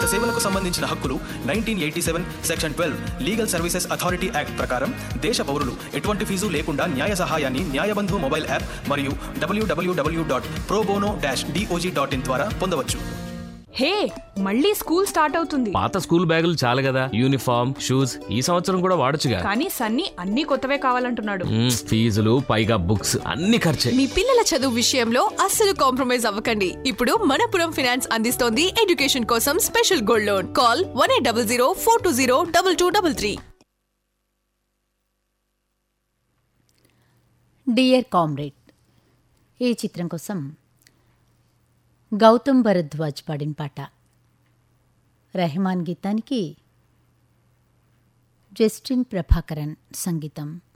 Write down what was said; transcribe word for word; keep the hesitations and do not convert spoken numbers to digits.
సేవలకు సంబంధించిన హక్కులు nineteen eighty seven section twelve legal services authority act ప్రకారం దేశ పౌరులు ఎటువంటి ఫీజు లేకుండా న్యాయ సహాయాన్ని న్యాయబంధు మొబైల్ యాప్ మరియు డబ్ల్యూడబ్ల్యూడబ్ల్యూ dot pro bono dash DOJ dot in ద్వారా పొందవచ్చు. హే, మళ్ళీ స్కూల్ స్టార్ట్ అవుతుంది. పాత స్కూల్ బ్యాగులు చాలు కదా, యూనిఫామ్ షూస్ ఈ సంవత్సరం కూడా వాడొచ్చుగా. కానీ సన్నీ అన్ని కొత్తవే కావాలంటున్నాడు. ఫీజులు పైగా బుక్స్ అన్ని ఖర్చే. మీ పిల్లల చదువు విషయంలో అస్సలు కాంప్రమైజ్ అవ్వకండి. ఇప్పుడు మనపురం ఫైనాన్స్ అందిస్తోంది ఎడ్యుకేషన్ కోసం special gold loan. Call one eight double zero four two zero double two double three. Dear comrade ఈ చిత్రం కోసం గౌతమ్ భరద్వాజ్ పాడిన పాట. రెహమాన్ గీతానికి జస్టిన్ ప్రభాకరన్ సంగీతం.